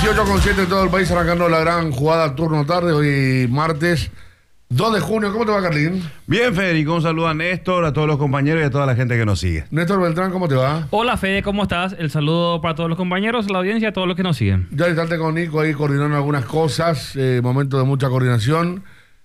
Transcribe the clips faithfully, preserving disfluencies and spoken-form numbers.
veintiocho con siete en todo el país, arrancando la gran jugada turno tarde, hoy martes dos de junio. ¿Cómo te va, Carlín? Bien, Federico, un saludo a Néstor, a todos los compañeros y a toda la gente que nos sigue. Néstor Beltrán, ¿cómo te va? Hola, Fede, ¿cómo estás? El saludo para todos los compañeros, la audiencia y a todos los que nos siguen. Ya estarte con Nico ahí coordinando algunas cosas, eh, momento de mucha coordinación.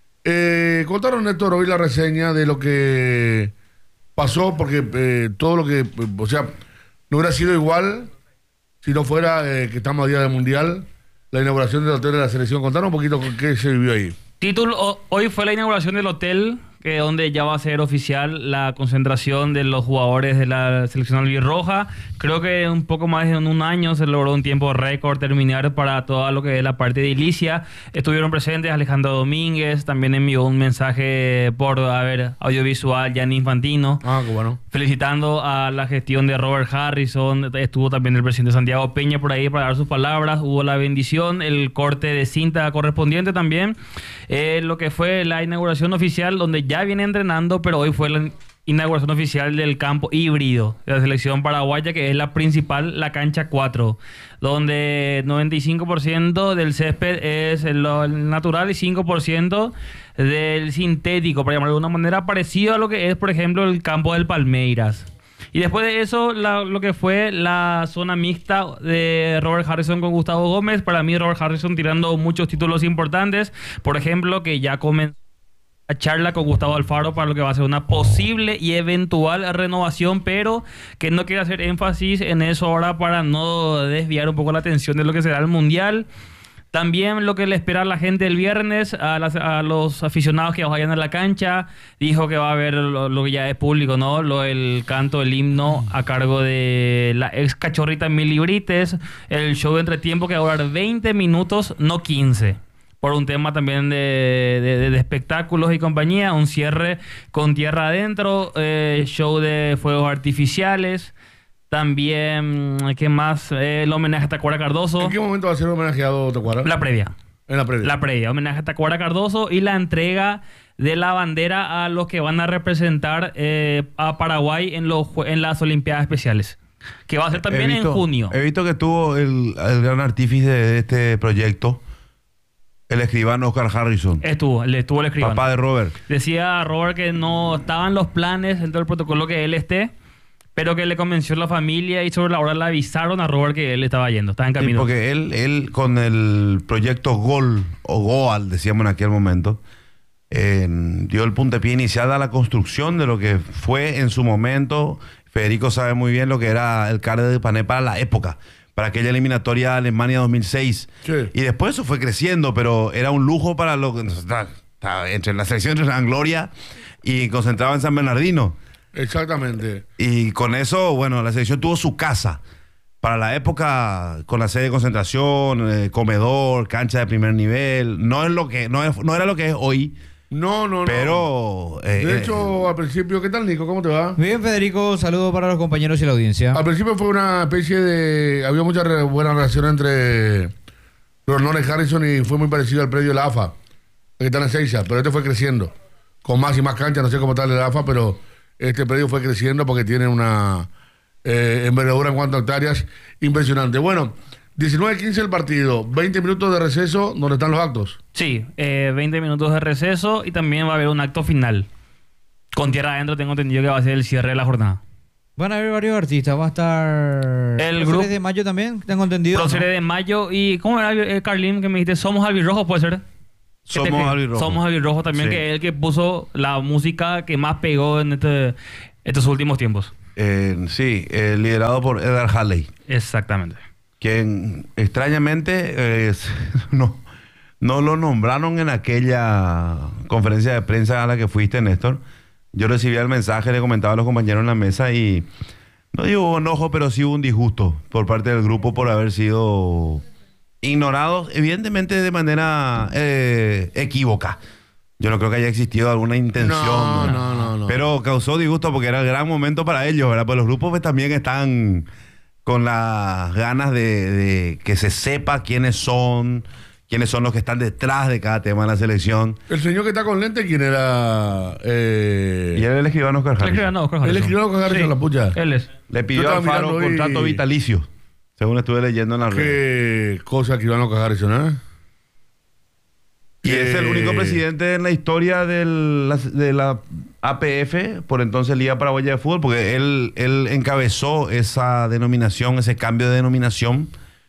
Eh, contaron, Néstor, hoy la reseña de lo que pasó, porque eh, todo lo que, eh, o sea, no hubiera sido igual si no fuera eh, que estamos a día del Mundial, la inauguración del hotel de la selección. Contaron un poquito qué se vivió ahí. Título, hoy fue la inauguración del hotel, que donde ya va a ser oficial la concentración de los jugadores de la selección albirroja. Creo que un poco más de un año se logró un tiempo récord terminar para toda lo que es la parte edilicia. Estuvieron presentes Alejandro Domínguez, también envió un mensaje por, a ver, audiovisual, Gianni Infantino. Ah, qué bueno. Felicitando a la gestión de Robert Harrison. Estuvo también el presidente Santiago Peña por ahí para dar sus palabras. Hubo la bendición, el corte de cinta correspondiente también. Eh, lo que fue la inauguración oficial, donde ya viene entrenando, pero hoy fue la inauguración oficial del campo híbrido de la selección paraguaya, que es la principal, la cancha cuatro, donde noventa y cinco por ciento del césped es el natural y cinco por ciento del sintético, para llamarlo de una manera, parecido a lo que es, por ejemplo, el campo del Palmeiras. Y después de eso, la, lo que fue la zona mixta de Robert Harrison con Gustavo Gómez. Para mí, Robert Harrison tirando muchos títulos importantes. Por ejemplo, que ya comenzó la charla con Gustavo Alfaro para lo que va a ser una posible y eventual renovación, pero que no quiere hacer énfasis en eso ahora para no desviar un poco la atención de lo que será el Mundial. También lo que le espera a la gente el viernes, a, las, a los aficionados que vayan a la cancha, dijo que va a haber lo, lo que ya es público, ¿no? Lo, el canto, el himno a cargo de la ex cachorrita Mili Brites, el show de entretiempo que va a durar veinte minutos, no quince. Por un tema también de, de, de espectáculos y compañía, un cierre con tierra adentro, eh, show de fuegos artificiales. También, ¿qué más? Eh, el homenaje a Tacuara Cardoso. ¿En qué momento va a ser homenajeado Tacuara? La previa. En la previa. La previa. Homenaje a Tacuara Cardoso y la entrega de la bandera a los que van a representar eh, a Paraguay en, los, en las Olimpiadas Especiales. Que va a ser también visto, en junio. He visto que estuvo el, el gran artífice de este proyecto, el escribano Oscar Harrison. Estuvo, estuvo el escribano. Papá de Robert. Decía Robert que no estaban los planes dentro del protocolo que él esté, pero que le convenció la familia y sobre la hora le avisaron a Robert que él estaba yendo, estaba en camino. Sí, porque él, él con el proyecto Gol, o Goal, decíamos en aquel momento, eh, dio el puntapié inicial a la construcción de lo que fue en su momento. Federico sabe muy bien lo que era el Carde de Pané para la época, para aquella eliminatoria de Alemania dos mil seis. Sí. Y después eso fue creciendo, pero era un lujo para lo que entre la selección de Gran Gloria y concentraba en San Bernardino. Exactamente. Y con eso, bueno, la selección tuvo su casa para la época, con la sede de concentración, eh, comedor, cancha de primer nivel. No es lo que no, es, no era lo que es hoy. No, no, no. Pero eh, de hecho, al principio, ¿qué tal, Nico? ¿Cómo te va? Bien, Federico, saludos para los compañeros y la audiencia. Al principio fue una especie de... Había mucha re, buena relación entre Ronald Harrison y fue muy parecido al predio de la A F A, que está en Ezeiza, pero este fue creciendo, con más y más canchas, no sé cómo está el de la A F A, pero este predio fue creciendo porque tiene una eh, envergadura en cuanto a hectáreas impresionante. Bueno, diecinueve quince el partido, veinte minutos de receso, donde están los actos. Sí, eh, veinte minutos de receso y también va a haber un acto final. Con tierra adentro tengo entendido que va a ser el cierre de la jornada. Van a haber varios artistas, va a estar... El grupo de Mayo también, tengo entendido. Próceres ¿no? de Mayo y... ¿Cómo era, eh, Carlín, que me dijiste? Somos albirrojos, ¿puede ser? somos Este, albirrojos. Somos albirrojos también, Sí. que es el que puso la música que más pegó en este, estos últimos tiempos. Eh, sí, eh, liderado por Edgar Halley, Exactamente. quien extrañamente eh, no, no lo nombraron en aquella conferencia de prensa a la que fuiste, Néstor. Yo recibía el mensaje, le comentaba a los compañeros en la mesa y no digo enojo, pero sí hubo un disgusto por parte del grupo por haber sido ignorados, evidentemente de manera eh, equívoca. Yo no creo que haya existido alguna intención. No, no, no, no. Pero causó disgusto porque era el gran momento para ellos, ¿verdad? Pues los grupos pues, también están con las ganas de, de que se sepa quiénes son, quiénes son los que están detrás de cada tema de la selección. El señor que está con lente, ¿quién era? Eh... Y él el escribano Oscar El Harrison. escribano Oscar Él Harrison. escribió con Harrison, Sí, la pucha. Él es. Le Yo pidió estaba a Alfaro mirando contrato y- vitalicio. Según estuve leyendo en la red. Qué cosa que Iván Harrison, ¿eh? Y Que- es el único presidente en la historia del- la- de la A P F, por entonces Liga Paraguaya de Fútbol, porque él, él encabezó esa denominación, ese cambio de denominación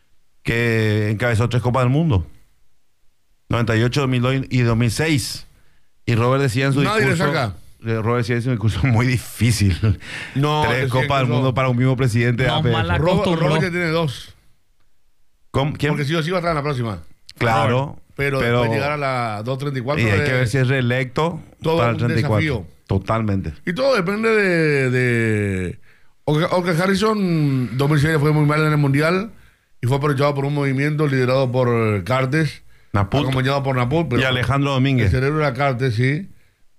que encabezó tres Copas del Mundo. noventa y ocho, dos mil dos y dos mil seis. Y Robert decía en su Nadie le discurso... saca. eh, Robert decía en su discurso muy difícil. No, Tres decía Copas del incluso- Mundo para un mismo presidente de No, A P F. mala- Robert, acostumbró. Robert ya tiene dos. ¿Cómo? ¿Quién? Porque sí o sí va a estar en la próxima. Claro. Pero, después llegar a la dos treinta y cuatro. Y hay de- que ver si es reelecto todo para el un treinta y cuatro. desafío. Totalmente. Y todo depende de. de... Oscar Oscar Harrison, dos mil seis fue muy mal en el mundial y fue aprovechado por un movimiento liderado por Cartes, Naput acompañado por Naput. pero y Alejandro El Domínguez. cerebro era Cartes, sí.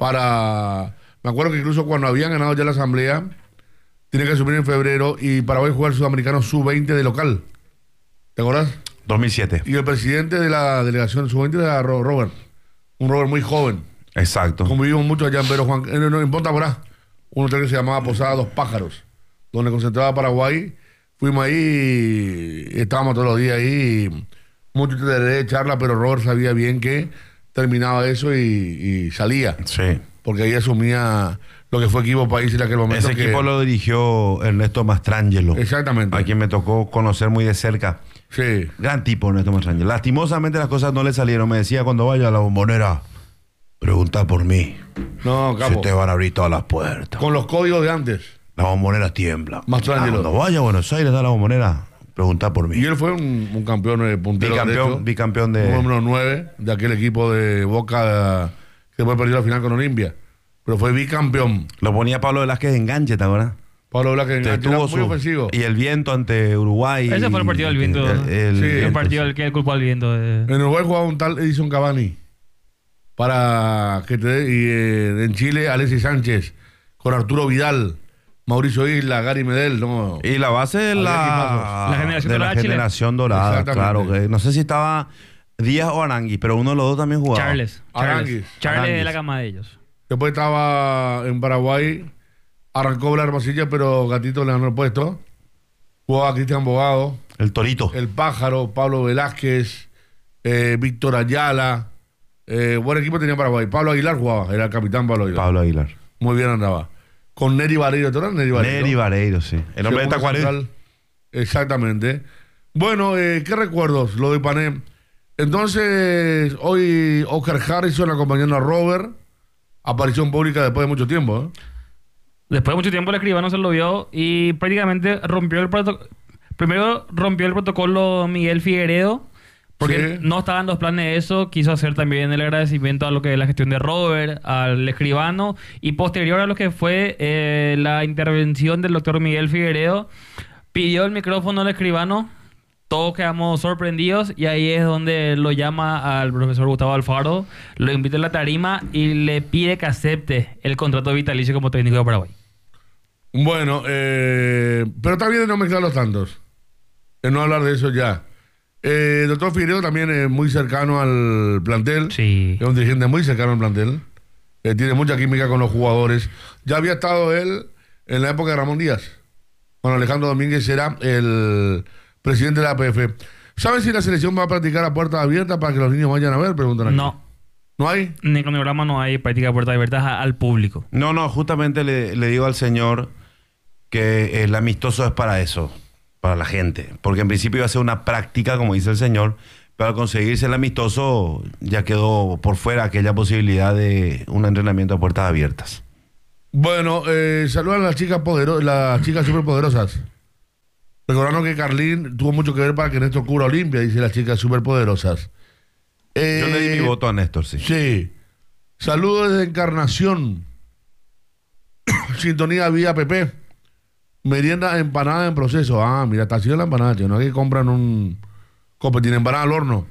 Para. Me acuerdo que incluso cuando habían ganado ya la asamblea, tiene que asumir en febrero y Paraguay jugar el sudamericano sub veinte de local. ¿Te acuerdas? dos mil siete. Y el presidente de la delegación sub veinte era Ro- Robert. Un Robert muy joven. Exacto. Convivimos mucho allá en Vero Juan, en, en Punta Morá, un hotel que se llamaba Posada Dos Pájaros, donde concentraba Paraguay. Fuimos ahí, y estábamos todos los días ahí, y mucho de charla, pero Robert sabía bien que terminaba eso y, y salía, Sí. porque ahí asumía lo que fue equipo país en aquel momento. Ese que- equipo lo dirigió Ernesto Mastrangelo, Exactamente. a quien me tocó conocer muy de cerca. Sí. Gran tipo Ernesto Mastrangelo. Lastimosamente las cosas no le salieron. Me decía cuando vaya a la Bombonera, pregunta por mí. No, Si capo. te van a abrir todas las puertas. Con los códigos de antes. La Bombonera tiembla. Mastrangelo. Ah, cuando vaya a Buenos Aires a la Bombonera, pregunta por mí. Y él fue un, un campeón eh, puntero Bicampeón, derecho. bicampeón de... Número nueve de aquel equipo de Boca que después perdió la final con Olimpia. Pero fue bicampeón. Lo ponía Pablo Velázquez de enganche, ¿te acuerdas? Pablo Blas que Te enganche, era tuvo muy su- ofensivo. Y el viento ante Uruguay. Ese fue el partido del viento. El, el Sí. El viento, partido sí. al que el culpó al viento. eh. En Uruguay jugaba un tal Edison Cavani. Para que te dé- y eh, en Chile Alexis Sánchez, con Arturo Vidal, Mauricio Isla, Gary Medel, no. Y la base de Había la, equipazos. La generación de la dorada de Chile. generación dorada, Exactamente. claro. que no sé si estaba Díaz o Arangui, pero uno de los dos también jugaba. Charles. Aranguis. Charles, Charles de Aranguis. la cama de ellos. Después estaba en Paraguay, arrancó Blas Hermosilla, pero Gatito le ganó el puesto. Jugaba Cristian Bogado, El Torito. El Pájaro, Pablo Velázquez, eh, Víctor Ayala. Eh, buen equipo tenía Paraguay. Pablo Aguilar jugaba, era el capitán Pablo Aguilar. Pablo Aguilar. Muy bien andaba. Con Neri Vareiro, ¿tú eras Neri Vareiro? Neri Vareiro, sí. El hombre de Segundo Tacuarí. central. Exactamente. Bueno, eh, ¿qué recuerdos? Lo de Ipané. Entonces, hoy Oscar Harrison acompañando a Robert. Aparición pública después de mucho tiempo, ¿eh? Después de mucho tiempo el escribano se lo vio y prácticamente rompió el protocolo. Primero rompió el protocolo Miguel Figueredo, porque Sí. no estaban los planes de eso. Quiso hacer también el agradecimiento a lo que es la gestión de Robert, al escribano, y posterior a lo que fue eh, la intervención del doctor Miguel Figueredo, pidió el micrófono al escribano. Todos quedamos sorprendidos y ahí es donde lo llama al profesor Gustavo Alfaro, lo invita a la tarima y le pide que acepte el contrato vitalicio como técnico de Paraguay. Bueno, eh, pero está bien de no mezclar los tantos. De no hablar de eso ya. Eh, el doctor Figueredo también es muy cercano al plantel. Sí. Es un dirigente muy cercano al plantel. Eh, tiene mucha química con los jugadores. Ya había estado él en la época de Ramón Díaz. Cuando Alejandro Domínguez era el presidente de la A P F. ¿Saben si la selección va a practicar a puertas abiertas para que los niños vayan a ver? Preguntan aquí. No, ¿No hay? en el cronograma no hay práctica de puertas abiertas a- al público. No, no, justamente le, le digo al señor que el amistoso es para eso, para la gente. Porque en principio iba a ser una práctica, como dice el señor, pero al conseguirse el amistoso ya quedó por fuera aquella posibilidad de un entrenamiento a puertas abiertas. Bueno, eh, saludan a las chicas poderosas, las chicas superpoderosas. Recordaron que Carlín tuvo mucho que ver para que Néstor cubra Olimpia, dice las chicas superpoderosas. Eh, Yo le di mi voto a Néstor, sí. Sí. Saludos desde Encarnación. Sintonía vía P P. Merienda empanada en proceso. Ah, mira, está haciendo la empanada, che, no es que compran un copetín, empanada al horno.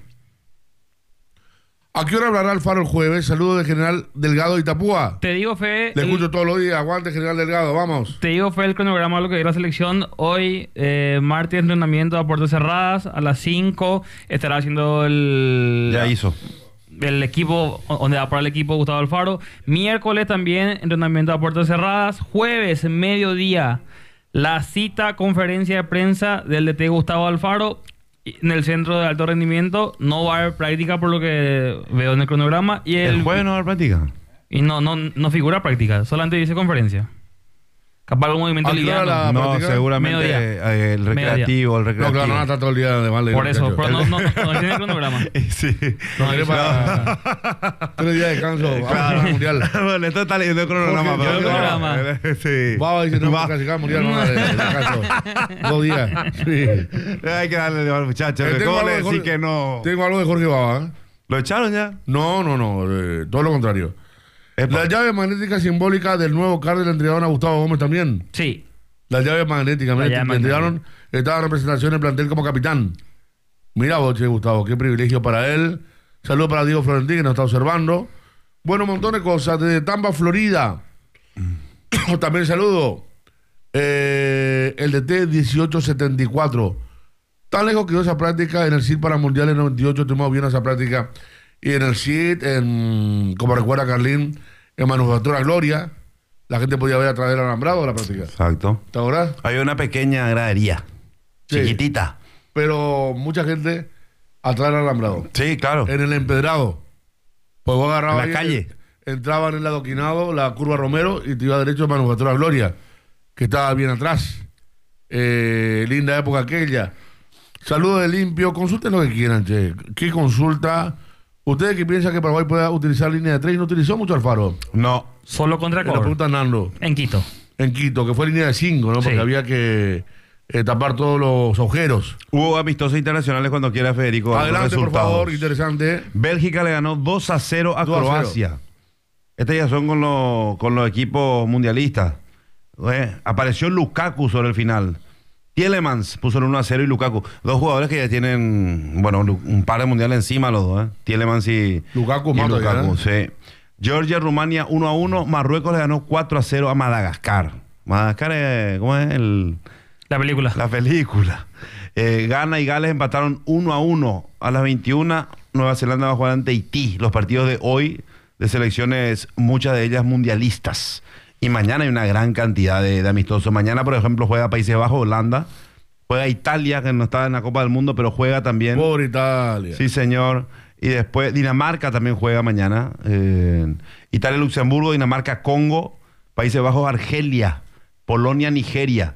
¿A qué hora hablará Alfaro el jueves? Saludos de General Delgado de Itapúa. Te digo, Fe, Le el- escucho todos los días. Aguante, General Delgado, vamos. te digo, Fe, el cronograma de lo que es la selección. Hoy, eh, martes, entrenamiento a puertas cerradas. A las cinco estará haciendo el... Ya hizo. el equipo, donde va para el equipo Gustavo Alfaro. Miércoles también entrenamiento a puertas cerradas. Jueves, mediodía, La cita conferencia de prensa del D T Gustavo Alfaro en el centro de alto rendimiento. No va a haber práctica por lo que veo en el cronograma. Y el, ¿El jueves no va a haber práctica? Y no, no, no figura práctica, solamente dice conferencia. Capaz algún movimiento ¿A qué hora liviano. la- No, práctica? seguramente Mediodía. eh, el recreativo, el No, recreativo. claro, no está todo el día de mal. Por eso, pero no, no, no tiene el cronograma. Sí. No, quiere para tres días de descanso. Vamos a jugar al mundial. Bueno, esto está leyendo el cronograma. Jorge, pero- yo el cronograma. Sí. Vamos a decir, no, Va. clasificar al mundial, no, de, de descanso. Dos días. Sí. Hay que darle al muchacho. Eh, tengo ¿Cómo algo le de decís Jorge- que no? Tengo algo de Jorge Baba. ¿eh? ¿Lo echaron ya? No, no, no. eh, todo lo contrario. Epa. La llave magnética simbólica del nuevo card le entregaron a Gustavo Gómez también. Sí. La llave magnética, La mira, llave le entregaron, magnética. estaba en representación en plantel como capitán. Mira vos, che, Gustavo, qué privilegio para él. Saludos para Diego Florentín, que nos está observando. Bueno, un montón de cosas. Desde Tampa, Florida. También saludo. Eh, el D T dieciocho setenta y cuatro. Tan lejos quedó esa práctica en el C I D para Mundial en noventa y ocho. Tuvimos bien esa práctica. Y en el C I D, en, como recuerda Carlín, en Manufactura Gloria, la gente podía ver a través del alambrado la práctica. Exacto. ¿Te acordás? Hay una pequeña gradería. Sí. Chiquitita. Pero mucha gente atrás del alambrado. Sí, claro. En el empedrado. Pues vos agarrabas En la ahí, calle. eh, entraba en el adoquinado, la curva Romero, y te iba derecho a Manufactura Gloria, que estaba bien atrás. Eh, linda época aquella. Saludos de limpio. Consulten lo que quieran, che. ¿Qué consulta? ¿Ustedes que piensan que Paraguay pueda utilizar línea de tres y no utilizó mucho Alfaro? No. Solo contra Me lo Cobra. pregunta Nando. En Quito. En Quito, que fue línea de cinco, ¿no? Porque Sí. había que eh, tapar todos los agujeros. Hubo amistosos internacionales cuando quiera Federico. dar los Adelante, por resultados. favor, interesante. Bélgica le ganó dos a cero a dos a cero. Croacia. Estas ya son con, los- con los equipos mundialistas. Eh, apareció Lukaku sobre el final. Tielemans puso el uno a cero y Lukaku. Dos jugadores que ya tienen, bueno, un un par de mundiales encima los dos. Eh. Tielemans y Lukaku, y mato ya, Lukaku, ¿eh? sí. Georgia, Rumania uno a uno. Marruecos le ganó cuatro a cero a Madagascar. Madagascar es, ¿cómo es? El... La película. La película. Eh, Ghana y Gales empataron uno a uno. A las veintiuna, Nueva Zelanda va a jugar ante Haití. Los partidos de hoy de selecciones, muchas de ellas mundialistas. Y mañana hay una gran cantidad de, de amistosos. Mañana, por ejemplo, juega Países Bajos, Holanda. Juega Italia, que no está en la Copa del Mundo, pero juega también. Por Italia. Sí, señor. Y después Dinamarca también juega mañana. Eh, Italia, Luxemburgo, Dinamarca, Congo. Países Bajos, Argelia. Polonia, Nigeria.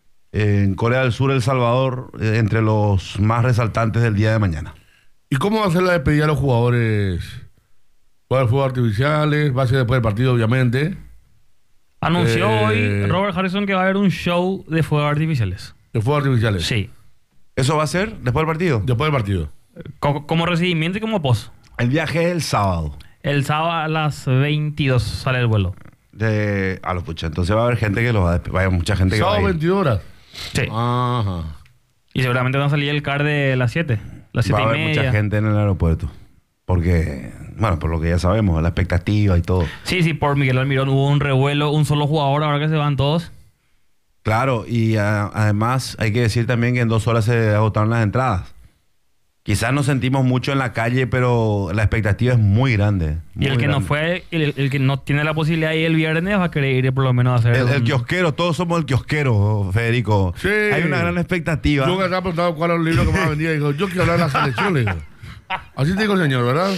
Eh, en Corea del Sur, El Salvador, eh, entre los más resaltantes del día de mañana. ¿Y cómo va a ser la despedida de los jugadores? ¿Va a haber fuegos artificiales? ¿Va a ser después del partido, obviamente? Anunció Eh, hoy Robert Harrison que va a haber un show de fuegos artificiales. ¿De fuegos artificiales? Sí. ¿Eso va a ser después del partido? Después del partido. Co- como recibimiento y como post. El viaje es el sábado. El sábado a las veintidós sale el vuelo. De, a los pucha. Entonces va a haber gente que lo va a despedir. Va a haber mucha gente que va Sábado a ir. veintidós horas. Sí. Ajá. Y seguramente van a salir el car de las siete. Las Va siete a y haber media. mucha gente en el aeropuerto. Porque, bueno, por lo que ya sabemos, la expectativa y todo. Sí, sí, por Miguel Almirón hubo un revuelo, un solo jugador, ahora que se van todos. Claro, y a- además hay que decir también que en dos horas se agotaron las entradas. Quizás nos sentimos mucho en la calle, pero la expectativa es muy grande. Y el muy que no grande. fue, el, el que no tiene la posibilidad de ir el viernes va a querer ir por lo menos a hacer El, el un- kiosquero, todos somos el kiosquero, Federico. Sí. Hay una gran expectativa. Yo que estaba preguntando cuál era el libro que más vendía. Dijo, yo quiero hablar de la selección. Le digo. Así te dijo el señor, ¿verdad?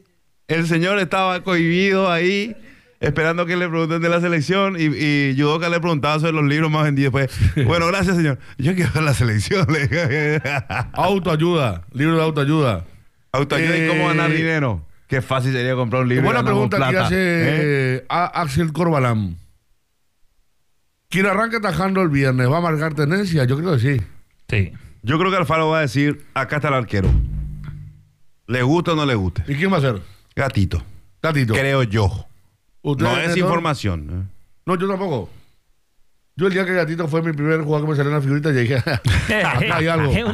El señor estaba cohibido ahí, esperando que le pregunten de la selección, y, y Yudoka le preguntaba sobre los libros más vendidos. Pues, bueno, gracias, señor. Yo quiero ver la selección. le dije. Autoayuda. Libro de autoayuda. Autoayuda y cómo ganar Eh, dinero. Qué fácil sería comprar un libro. y Buena ganamos pregunta que plata, hace ¿eh? eh, a- Axel Corbalán. Quien arranque atajando el viernes, ¿va a marcar tendencia? Yo creo que sí. Sí. Yo creo que Alfaro va a decir, acá está el arquero. ¿Le gusta o no le guste? ¿Y quién va a ser? Gatito. Gatito. Creo yo. ¿Usted, No es Néstor? información. ¿eh? No, yo tampoco. Yo el día que Gatito fue mi primer jugador que me salió en la figurita, ya dije, acá hay algo. Es